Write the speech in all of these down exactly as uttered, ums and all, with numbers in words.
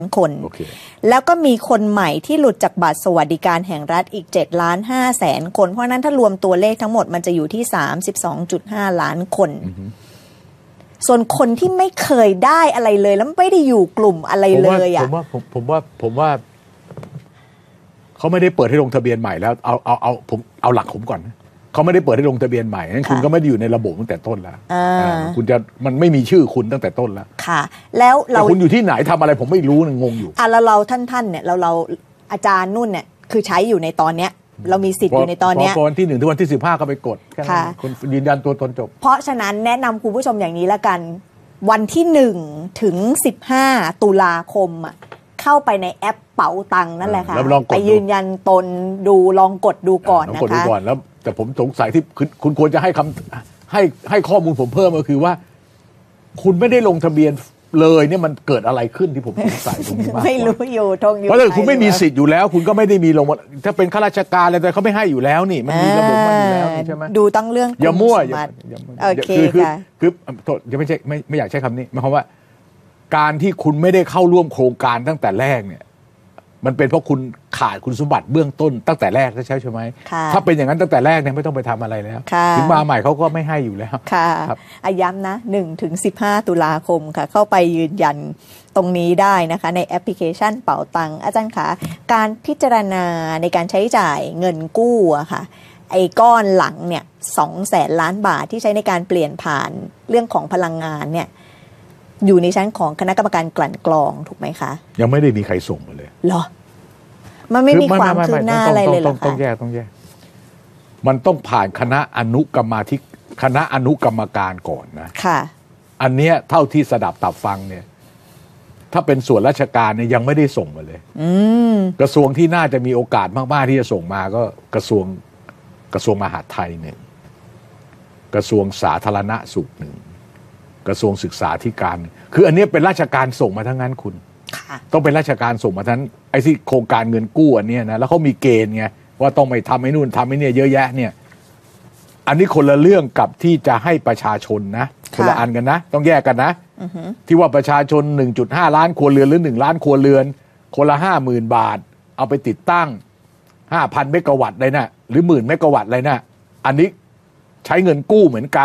คน okay. แล้วก็มีคนใหม่ที่หลุดจากบัตรสวัสดิการแห่งรัฐอีกเจ็ดล้านห้าแสนคนเพราะนั้นถ้ารวมตัวเลขทั้งหมดมันจะอยู่ที่ สามสิบสองจุดห้า ล้านคน mm-hmm. ส่วนคนที่ไม่เคยได้อะไรเลยแล้วไม่ได้อยู่กลุ่มอะไรเลยอ่ะผมว่าผมผมว่าผมว่าเขาไม่ได้เปิดให้ลงทะเบียนใหม่แล้วเอาเอาเอาผมเอาหลักผมก่อนเขาไม่ได้เปิดให้ลงทะเบียนใหม่งั้นคุณก็ไม่ได้อยู่ในระบบตั้งแต่ต้นแล้วคุณจะมันไม่มีชื่อคุณตั้งแต่ต้นแล้วค่ะแล้วเราคุณอยู่ที่ไหนทำอะไรผมไม่รู้งงอยู่อ่ะแล้วเราท่านท่านเนี่ยเราเราอาจารย์นุ่นเนี่ยคือใช้อยู่ในตอนเนี้ยเรามีสิทธิ์อยู่ในตอนนี้พอวันที่หนึ่งถึงวันที่สิบห้าก็ไปกดแค่นั้นคุณยืนยันตัวตนจบเพราะฉะนั้นแนะนำคุณผู้ชมอย่างนี้ละกันวันที่หนึ่งถึงสิบห้าตุลาคมอ่ะเข้าไปในแอปเป๋าตังค์นั่นแหละค่ะไปยืนยันตนดูลองกดดูก่อนนะคะกดดูก่อนแล้วแต่ผมสงสัยที่คุณคุณควรจะให้คำให้ให้ข้อมูลผมเพิ่มก็คือว่าคุณไม่ได้ลงทะเบียนเลยเนี่ยมันเกิดอะไรขึ้นที่ผมสงสัยตรงนี้มากไม่รู้อยู่ทงอยู่เพราะถ้าคุณไม่มีสิทธิ์อยู่แล้วคุณก็ไม่ได้มีลงถ้าเป็นข้าราชการอะไรแต่เขาไม่ให้อยู่แล้วนี่มันมีระบบมันอยู่แล้วใช่ไหมดูตั้งเรื่องอย่ามั่วอย่าโอเคค่ะคือจะไม่ใช่ไม่ไม่อยากใช้คำนี้หมายความว่าการที่คุณไม่ได้เข้าร่วมโครงการตั้งแต่แรกเนี่ยมันเป็นเพราะคุณขาดคุณสมบัติเบื้องต้นตั้งแต่แรกใช่ใช่ไหมถ้าเป็นอย่างนั้นตั้งแต่แรกเนี่ยไม่ต้องไปทำอะไรแล้วถึงมาใหม่เขาก็ไม่ให้อยู่แล้วค่ะย้ำนะหนึ่งถึงสิบห้าตุลาคมค่ะเข้าไปยืนยันตรงนี้ได้นะคะในแอปพลิเคชันเป๋าตังค์อาจารย์คะการพิจารณาในการใช้จ่ายเงินกู้อะค่ะไอ้ก้อนหลังเนี่ยสองแสนล้านบาทที่ใช้ในการเปลี่ยนผ่านเรื่องของพลังงานเนี่ยอยู่ในชั้นของคณะกรรมการกลั่นกรองถูกไหมคะยังไม่ได้มีใครส่งมาเลยเหรอมันไม่มีความคืบหน้าอะไรเลยเหรอคะต้องแยกต้องแยกมันต้องผ่านคณะอนุกรรมาธิคณะอนุกรรมการก่อนนะค่ะอันเนี้ยเท่าที่สดับตับฟังเนี่ยถ้าเป็นส่วนราชการเนี่ยยังไม่ได้ส่งมาเลยกระทรวงที่น่าจะมีโอกาสมากๆที่จะส่งมาก็กระทรวงกระทรวงมหาดไทยหนึ่งกระทรวงสาธารณสุขหนึ่งกระทรวงศึกษาธิการคืออันนี้เป็นราชการส่งมาทั้งนั้นคุณต้องเป็นราชการส่งมาทั้งไอ้ที่โครงการเงินกู้อันนี้นะแล้วเขามีเกณฑ์ไงว่าต้องไปทำไอ้นู่นทำไอ้นี่เยอะแยะเนี่ยอันนี้คนละเรื่องกับที่จะให้ประชาชนนะคนละอันกันนะต้องแยกกันนะที่ว่าประชาชน หนึ่งจุดห้า ล้านครัวเรือนหรือหนึ่งล้านครัวเรือนคนละ ห้าหมื่น บาทเอาไปติดตั้ง ห้าพัน เมกะวัตต์เลยนะหรือหมื่นเมกะวัตต์เลยนะอันนี้ใช้เงินกู้เหมือนกัน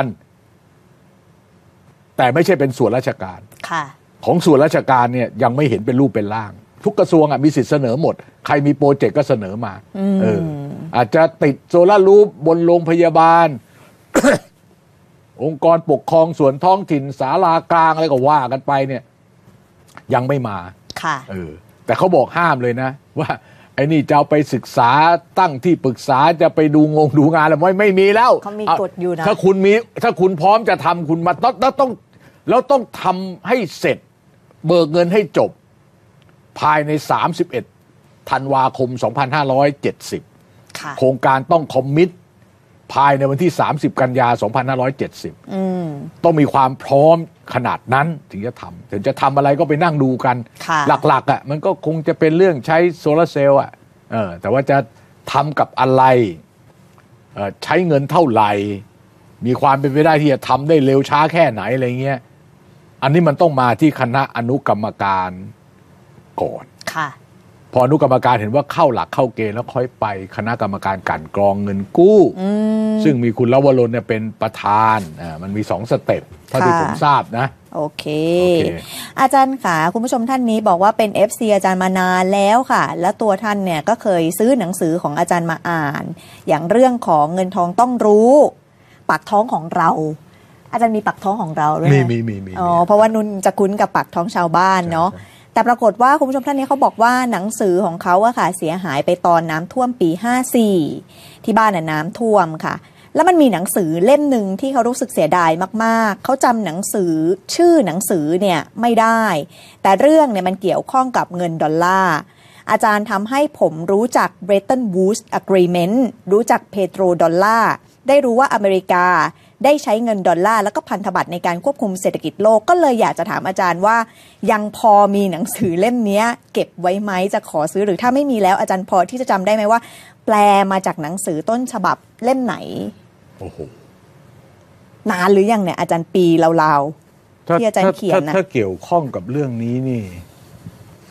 แต่ไม่ใช่เป็นส่วนราชการของส่วนราชการเนี่ยยังไม่เห็นเป็นรูปเป็นร่างทุกกระทรวงอ่ะมีสิทธิ์เสนอหมดใครมีโปรเจกต์ก็เสนอมาเอออาจจะติดโซลาร์รูฟบนโรงพยาบาล องค์กรปกครองส่วนท้องถิ่นศาลากลางอะไรก็ว่ากันไปเนี่ยยังไม่มาค่ะเออแต่เขาบอกห้ามเลยนะว่าไอ้นี่จะเอาไปศึกษาตั้งที่ปรึกษาจะไปดูงงดูงานแล้วไม่ไม่มีแล้วเขามีกฎอยู่นะถ้าคุณมีถ้าคุณพร้อมจะทำคุณมาต้องต้องแล้วต้องทำให้เสร็จเบิกเงินให้จบภายในสามสิบเอ็ดธันวาคมสองพันห้าร้อยเจ็ดสิบโครงการต้องคอมมิตภายในวันที่สามสิบกันยาสองพันห้าร้อยเจ็ดสิบต้องมีความพร้อมขนาดนั้นถึงจะทำถึงจะทำอะไรก็ไปนั่งดูกันหลักๆอ่ะมันก็คงจะเป็นเรื่องใช้โซลาร์เซลล์อ่ะเออแต่ว่าจะทำกับอะไรเออใช้เงินเท่าไหร่มีความเป็นไปได้ที่จะทำได้เร็วช้าแค่ไหนอะไรเงี้ยอันนี้มันต้องมาที่คณะอนุกรรมการก่อนค่ะพออนุกรรมการเห็นว่าเข้าหลักเข้าเกณฑ์แล้วค่อยไปคณะกรรมการกลั่นกรองเงินกู้ซึ่งมีคุณลวรนเนี่ยเป็นประธานอ่ามันมีสองสเต็ปเท่าที่ผมทราบนะโอเคอาจารย์ค่ะคุณผู้ชมท่านนี้บอกว่าเป็น เอฟ ซี อาจารย์มานานแล้วค่ะแล้วตัวท่านเนี่ยก็เคยซื้อหนังสือของอาจารย์มาอ่านอย่างเรื่องของเงินทองต้องรู้ปากท้องของเราอาจารย์มีปากท้องของเราด้วยมีมีมีมีอ๋อเพราะว่านุ่นจะคุ้นกับปากท้องชาวบ้านเนาะแต่ปรากฏว่าคุณผู้ชมท่านนี้เขาบอกว่าหนังสือของเขาอะค่ะเสียหายไปตอนน้ำท่วมปีห้าสี่ที่บ้านน่ะน้ำท่วมค่ะแล้วมันมีหนังสือเล่มหนึ่งที่เขารู้สึกเสียดายมากๆเขาจำหนังสือชื่อหนังสือเนี่ยไม่ได้แต่เรื่องเนี่ยมันเกี่ยวข้องกับเงินดอลลาร์อาจารย์ทำให้ผมรู้จัก Bretton Woods Agreement รู้จักเพโตรดอลลาร์ได้รู้ว่าอเมริกาได้ใช้เงินดอลลาร์แล้วก็พันธบัตรในการควบคุมเศรษฐกิจโลกก็เลยอยากจะถามอาจารย์ว่ายังพอมีหนังสือเล่มนี้เก็บไว้ไหมจะขอซื้อหรือถ้าไม่มีแล้วอาจารย์พอที่จะจำได้ไหมว่าแปลมาจากหนังสือต้นฉบับเล่มไหนโอ้โหนานหรือยังเนี่ยอาจารย์ปีราวๆที่อาจารย์เขียนนะถ้าเกี่ยวข้องกับเรื่องนี้นี่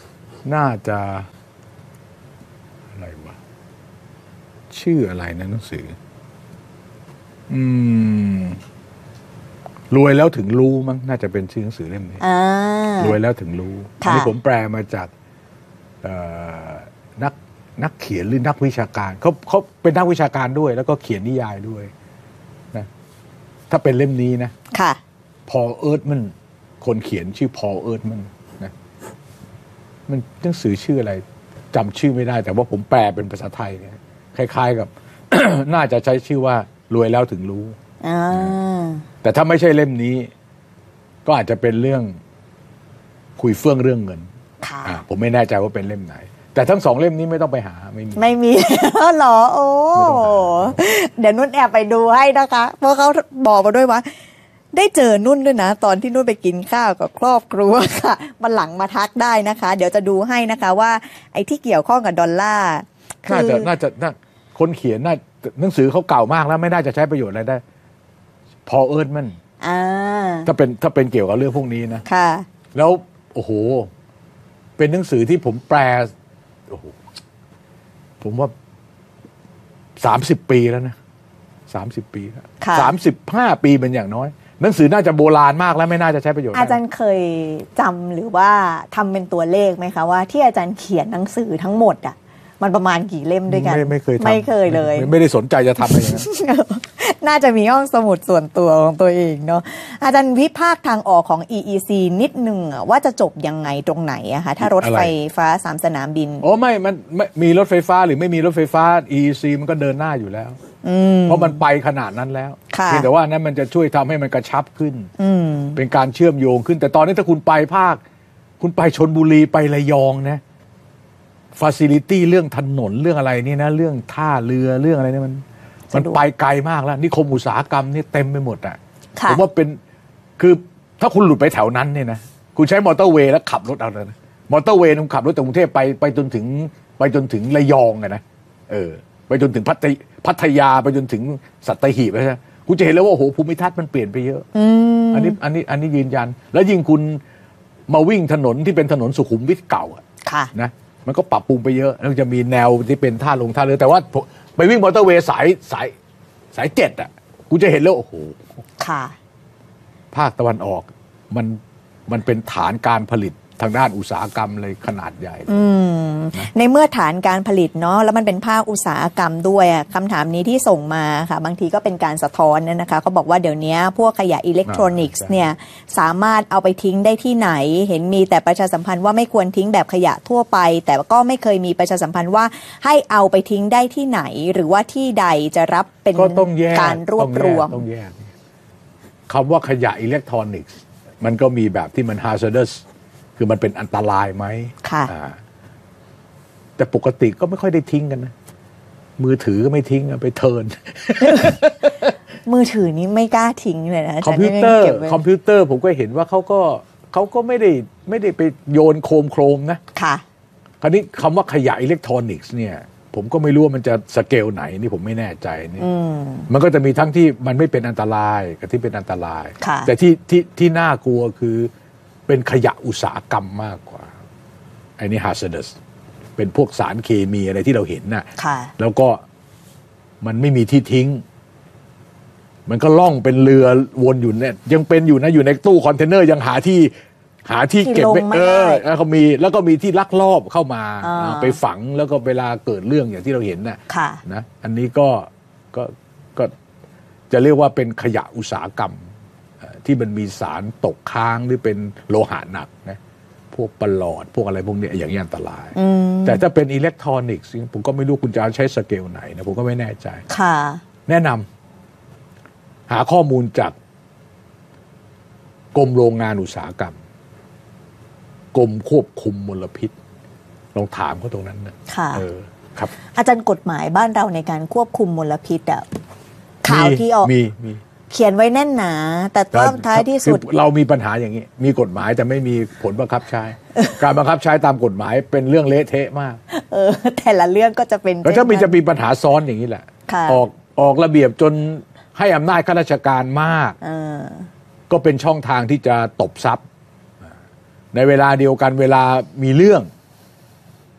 น่าจะอะไรวะชื่ออะไรนะหนังสืออืมรวยแล้วถึงรู้มั้งน่าจะเป็นชื่อหนังสือเล่มนี้รวยแล้วถึงรู้อันนี้ผมแปลมาจากนักนักเขียนหรือนักวิชาการเขาเขาเป็นนักวิชาการด้วยแล้วก็เขียนนิยายด้วยนะถ้าเป็นเล่มนี้นะค่ะพอลเอิร์ธมันคนเขียนชื่อพอลเอิร์ธมันนะมันหนังสือชื่ออะไรจำชื่อไม่ได้แต่ว่าผมแปลเป็นภาษาไทยเนี่ยคล้ายๆกับ น่าจะใช้ชื่อว่ารวยแล้วถึงรู้แต่ถ้าไม่ใช่เล่มนี้ก็อาจจะเป็นเรื่องคุยเฟื่องเรื่องเงินผมไม่แน่ใจว่าเป็นเล่มไหนแต่ทั้งสองเล่มนี้ไม่ต้องไปหาไม่มีไม่มีหรอโอ้เดี๋ยวนุ่นแอบไปดูให้นะคะเพราะเขาบอกมาด้วยว่าได้เจอนุ่นด้วยนะตอนที่นุ่นไปกินข้าวกับครอบครัวค่ะมันหลังมาทักได้นะคะเดี๋ยวจะดูให้นะคะว่าไอ้ที่เกี่ยวข้องกับดอลลาร์น่าจะน่าจะน่าคนเขียนน่าหนังสือเขาเก่ามากแล้วไม่น่าจะใช้ประโยชน์อะไรได้พอเอิร์ธมันถ้าเป็นถ้าเป็นเกี่ยวกับเรื่องพวกนี้นะค่ะแล้วโอ้โหเป็นหนังสือที่ผมแปลโอ้โหผมว่าสามสิบปีแล้วนะสามสิบปีแล้วสามสิบห้าปีเป็นอย่างน้อยหนังสือน่าจะโบราณมากแล้วไม่น่าจะใช้ประโยชน์อาจารย์เคยจำหรือว่าทำเป็นตัวเลขไหมคะว่าที่อาจารย์เขียนหนังสือทั้งหมดอ่ะมันประมาณกี่เล่มด้วยกันไม่ไม่เคยไม่เคยเลยไม่, ไม่ได้สนใจจะทำอะไรอย่างนั้นน่าจะมีห้องสมุดส่วนตัวของตัวเองเนาะอาจารย์วิพากษ์ทางออกของ อี อี ซี นิดนึงว่าจะจบยังไงตรงไหนอะคะถ้ารถไฟฟ้าสามสนามบินโอ้ไม่มันไม่มีรถไฟฟ้าหรือไม่มีรถไฟฟ้า อี อี ซี มันก็เดินหน้าอยู่แล้วเพราะมันไปขนาดนั้นแล้วเพียงแต่ว่านั้นมันจะช่วยทำให้มันกระชับขึ้นเป็นการเชื่อมโยงขึ้นแต่ตอนนี้ถ้าคุณไปภาคคุณไปชลบุรีไประยองนะฟาซิลิตี้เรื่องถนนเรื่องอะไรนี่นะเรื่องท่าเรือเรื่องอะไรนี่มันมันไปไกลมากแล้วนิคมอุตสาหกรรมนี่เต็มไปหมดอ่ะผมว่าเป็นคือถ้าคุณหลุดไปแถวนั้นเนี่ยนะคุณใช้มอเตอร์เวย์แล้วขับรถเอาเลยนะมอเตอร์เวย์คุณขับรถจากกรุงเทพไปไปจนถึงไปจนถึงระยองอะนะเออไปจนถึงพัทยพัทยาไปจนถึงสัตหีบใช่ไหมคุณจะเห็นแล้วว่าโอ้โหภูมิทัศน์มันเปลี่ยนไปเยอะอันนี้อันนี้อันนี้ยืนยันแล้วยิ่งคุณมาวิ่งถนนที่เป็นถนนสุขุมวิทเก่าอ่ะนะมันก็ปรับปรุงไปเยอะแล้วจะมีแนวที่เป็นท่าลงท่าเรือแต่ว่าไปวิ่งมอเตอร์เวย์สายสายสายเจ็ดอ่ะกูจะเห็นแล้วโอ้โหค่ะภาคตะวันออกมันมันเป็นฐานการผลิตทางด้านอุตสาหกรรมเลยขนาดใหญ่ในเมื่อฐานการผลิตเนาะแล้วมันเป็นภาคอุตสาหกรรมด้วยคำถามนี้ที่ส่งมาค่ะบางทีก็เป็นการสะท้อนนะคะเขาบอกว่าเดี๋ยวนี้พวกขยะอิเล็กทรอนิกส์เนี่ยสามารถเอาไปทิ้งได้ที่ไหนเห็นมีแต่ประชาสัมพันธ์ว่าไม่ควรทิ้งแบบขยะทั่วไปแต่ก็ไม่เคยมีประชาสัมพันธ์ว่าให้เอาไปทิ้งได้ที่ไหนหรือว่าที่ใดจะรับเป็นการรวบรวมต้องแยกคำว่าขยะอิเล็กทรอนิกส์มันก็มีแบบที่มัน hazardousคือมันเป็นอันตรายไหมค่ะแต่ปกติก็ไม่ค่อยได้ทิ้งกันนะมือถือก็ไม่ทิ้งไปเทิร์นมือถือนี้ไม่กล้าทิ้งเลยนะคอมพิวเตอร์คอมพิวเตอร์ผมก็เห็นว่าเขาก็เขาก็ไม่ได้ไม่ได้ไปโยนโคมโครมนะค่ะคราวนี้คำว่าขยะอิเล็กทรอนิกส์เนี่ยผมก็ไม่รู้ว่ามันจะสเกลไหนนี่ผมไม่แน่ใจนี่มันก็จะมีทั้งที่มันไม่เป็นอันตรายกับที่เป็นอันตรายแต่ที่ที่ที่น่ากลัวคือเป็นขยะอุตสาหกรรมมากกว่าไอ้นี่ hazardous เป็นพวกสารเคมีอะไรที่เราเห็นน่ะแล้วก็มันไม่มีที่ทิ้งมันก็ล่องเป็นเรือวนอยู่เนี่ยยังเป็นอยู่นะอยู่ในตู้คอนเทนเนอร์ยังหาที่หาที่เก็บไว้เออแล้วก็มีแล้วก็มีที่ลักลอบเข้ามาไปฝังแล้วก็เวลาเกิดเรื่องอย่างที่เราเห็นน่ะนะอันนี้ก็ก็ก็จะเรียกว่าเป็นขยะอุตสาหกรรมที่มันมีสารตกค้างหรือเป็นโลหะหนักนะพวกปลอดพวกอะไรพวกนี้อย่างนี้อันตรายแต่ถ้าเป็นอิเล็กทรอนิกส์ผมก็ไม่รู้คุณจะใช้สเกลไหนนะผมก็ไม่แน่ใจค่ะแนะนำหาข้อมูลจากกรมโรงงานอุตสาหกรรมกรมควบคุมมลพิษลองถามเขาตรงนั้นนะค่ะเออครับอาจารย์กฎหมายบ้านเราในการควบคุมมลพิษอ่ะข่าวที่ออกมีมีเขียนไว้แน่นหนาแต่ต้นท้ายที่สุดเรามีปัญหาอย่างนี้มีกฎหมายแต่ไม่มีผลบังคับใช้ การบังคับใช้ตามกฎหมายเป็นเรื่องเละเทะมากเออแต่ละเรื่องก็จะเป็นแล้วถ้ามีจะมีปัญหาซ้อนอย่างนี้แหละออกออกระเบียบจนให้อำนาจข้าราชการมากก็เป็นช่องทางที่จะตบทรัพย์ในเวลาเดียวกันเวลามีเรื่อง